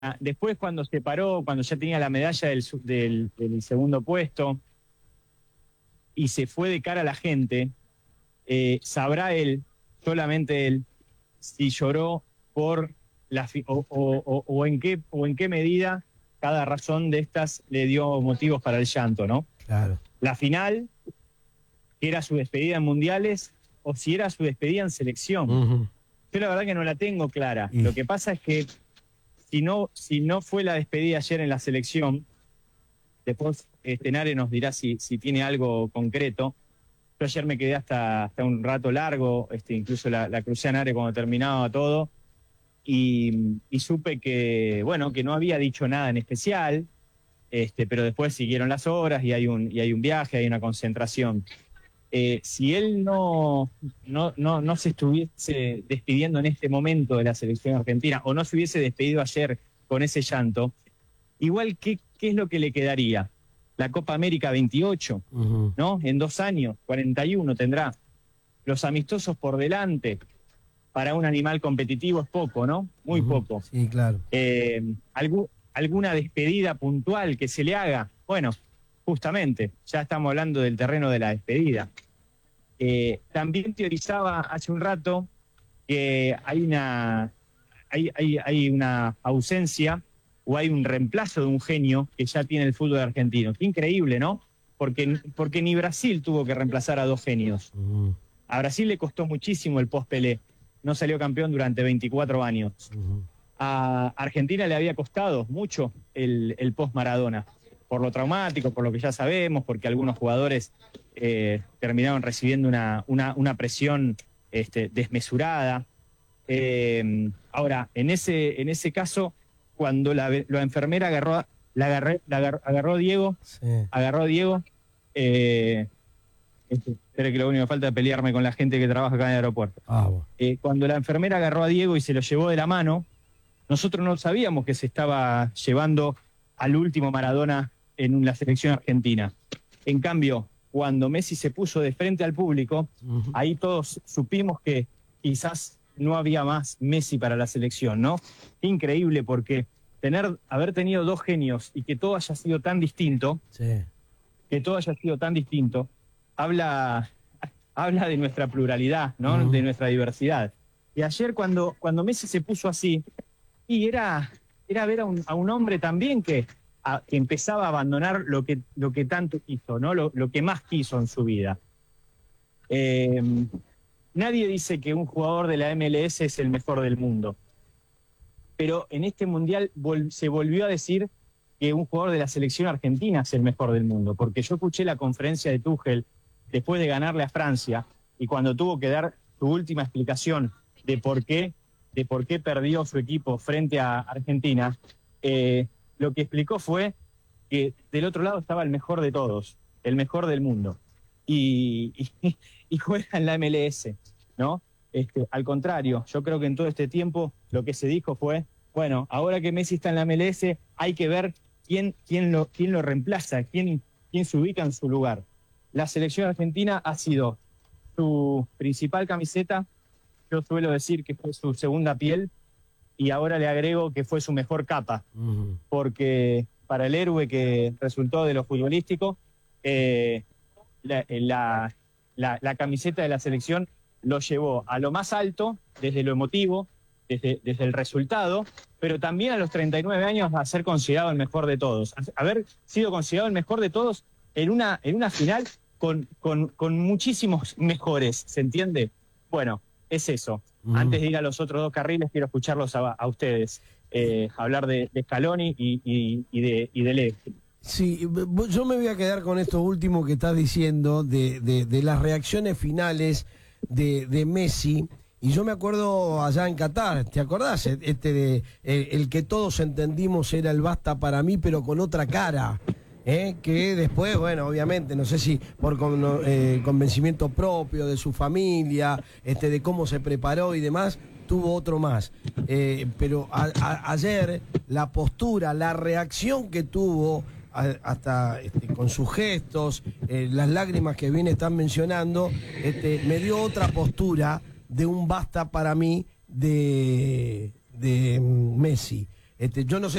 después cuando se paró, cuando ya tenía la medalla del segundo puesto y se fue de cara a la gente, sabrá él, solamente él, si lloró por o en qué medida cada razón de estas le dio motivos para el llanto, ¿no? Claro. La final, que era su despedida en mundiales, o si era su despedida en selección. Yo la verdad que no la tengo clara. Lo que pasa es que si no fue la despedida ayer en la selección, después Nare nos dirá si tiene algo concreto. Yo ayer me quedé hasta un rato largo, incluso la crucé a Nare cuando terminaba todo, y supe que, bueno, que no había dicho nada en especial, pero después siguieron las horas y hay un viaje, hay una concentración. Si él no se estuviese despidiendo en este momento de la selección argentina, o no se hubiese despedido ayer con ese llanto, igual, ¿qué es lo que le quedaría? La Copa América 28, ¿no? En 2 años, 41 tendrá. Los amistosos por delante, para un animal competitivo es poco, ¿no? Muy poco. Sí, claro. ¿Alguna despedida puntual que se le haga? Bueno, justamente, ya estamos hablando del terreno de la despedida. También teorizaba hace un rato que hay una ausencia o hay un reemplazo de un genio que ya tiene el fútbol argentino. Qué increíble, ¿no? Porque ni Brasil tuvo que reemplazar a 2 genios. A Brasil le costó muchísimo el post-Pelé. No salió campeón durante 24 años. A Argentina le había costado mucho el post-Maradona, por lo traumático, por lo que ya sabemos, porque algunos jugadores terminaron recibiendo una presión desmesurada. Ahora, en ese caso, cuando la enfermera agarró a Diego, Sí. Espero que lo único que falta es pelearme con la gente que trabaja acá en el aeropuerto. Bueno. Cuando la enfermera agarró a Diego y se lo llevó de la mano, nosotros no sabíamos que se estaba llevando al último Maradona en la selección argentina. En cambio, cuando Messi se puso de frente al público, ahí todos supimos que quizás no había más Messi para la selección, ¿no? Increíble, porque haber tenido 2 genios y que todo haya sido tan distinto, habla de nuestra pluralidad, ¿no? De nuestra diversidad. Y ayer cuando Messi se puso así, y era ver a un hombre también que empezaba a abandonar lo que tanto quiso, ¿no? Lo que más quiso en su vida. Nadie dice que un jugador de la MLS es el mejor del mundo, pero en este mundial se volvió a decir que un jugador de la selección argentina es el mejor del mundo, porque yo escuché la conferencia de Tuchel después de ganarle a Francia, y cuando tuvo que dar su última explicación de por qué perdió su equipo frente a Argentina, lo que explicó fue que del otro lado estaba el mejor de todos, el mejor del mundo, y juega en la MLS, ¿no? Al contrario, yo creo que en todo este tiempo lo que se dijo fue, bueno, ahora que Messi está en la MLS, hay que ver quién lo reemplaza, quién se ubica en su lugar. La selección argentina ha sido su principal camiseta, yo suelo decir que fue su segunda piel, y ahora le agrego que fue su mejor capa, porque para el héroe que resultó de lo futbolístico, la camiseta de la selección lo llevó a lo más alto, desde lo emotivo, desde el resultado, pero también a los 39 años a ser considerado el mejor de todos. Haber sido considerado el mejor de todos en una final con muchísimos mejores, ¿se entiende? Bueno, es eso. Antes de ir a los otros 2 carriles, quiero escucharlos a ustedes, hablar de Scaloni y de Leo. Sí, yo me voy a quedar con esto último que estás diciendo, de las reacciones finales de Messi. Y yo me acuerdo allá en Qatar, ¿te acordás? El que todos entendimos era el basta para mí, pero con otra cara. Que después, bueno, obviamente, no sé si por convencimiento propio de su familia, de cómo se preparó y demás, tuvo otro más. Pero ayer la postura, la reacción que tuvo, hasta con sus gestos, las lágrimas que bien están mencionando, me dio otra postura de un basta para mí de Messi. Yo no sé